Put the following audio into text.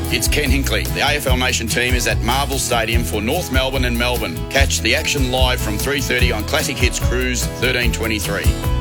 It's Ken Hinkley. The AFL Nation team is at Marvel Stadium for North Melbourne and Melbourne. Catch the action live from 3:30 on Classic Hits Cruise 1323.